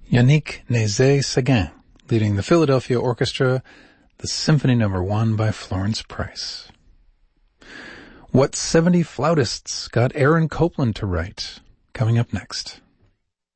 Yannick Nézet-Séguin, leading the Philadelphia Orchestra, the Symphony No. 1 by Florence Price. What 70 flautists got Aaron Copland to write? Coming up next.